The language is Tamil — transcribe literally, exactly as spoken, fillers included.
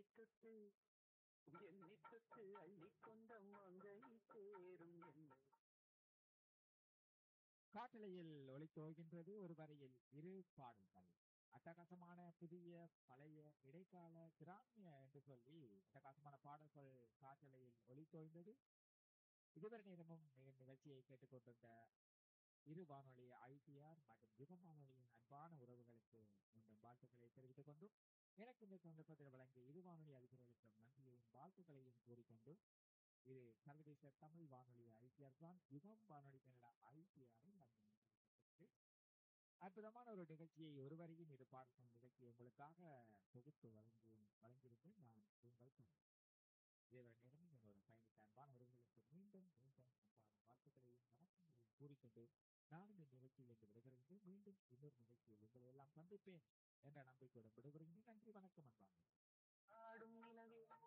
தொட்டு என்னை தொட்டு அள்ளிக்கொண்ட மங்கை சேரும் என்னை. காட்டலையில் ஒளித்தோகின்றது ஒரு வரியில் இரு பாடல்கள். அட்டகாசமான புதிய பழைய இடைக்கால கிராமிய என்று சொல்லி அட்டகாசமான பாடல்கள் காட்டலையில் ஒளித்தோய்ந்தது. இதுவரை நேரமும் நீங்கள் நிகழ்ச்சியை கேட்டுக்கொண்டிருந்த இரு வானொலி ஐடிஆர் மற்றும் யுகம் வானொலியின் அன்பான உறவுகளுக்கு மீண்டும் வாழ்த்துக்களை தெரிவித்துக் கொண்டும் எனக்கு இந்த சந்தர்ப்பத்தில் வழங்கிய இரு வானொலி அதிபர்களுக்கும் நன்றியையும் வாழ்த்துக்களையும் கூறிக்கொண்டு இது சர்வதேச தமிழ் வானொலி ஐடிஆர் தான் யுகம் வானொலி கனடா ஐடிஆரை அற்புதமான ஒரு நிகழ்ச்சியை ஒருவரையும் இரு பாடல்கள் நிகழ்ச்சியை உங்களுக்காக தொகுத்து வழங்கி வழங்கியிருப்பேன் நான் உங்கள் தமிழ். இதேவரை நேரம் என்னோட பயணித்த அன்பான உறவுகளுக்கு மீண்டும் மீண்டும் அன்பான வாழ்த்துக்களையும் வணக்கங்களையும் கூறிக்கொண்டு நானும் இந்த நிகழ்ச்சியில் இருந்து விடுகிறேன். மீண்டும் இன்னொரு நிகழ்ச்சியில் உங்களை எல்லாம் சந்திப்பேன் என்ற நம்பிக்கையுடன் விடுகிறேன். நன்றி, வணக்கம்.